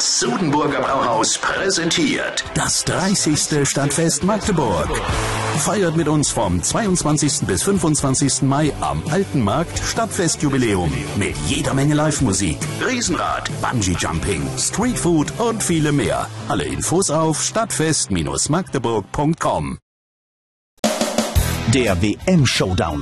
Das Sudenburger Brauhaus präsentiert das 30. Stadtfest Magdeburg. Feiert mit uns vom 22. bis 25. Mai am Alten Markt Stadtfestjubiläum mit jeder Menge Live-Musik, Riesenrad, Bungee-Jumping, Streetfood und viele mehr. Alle Infos auf stadtfest-magdeburg.com. Der WM-Showdown.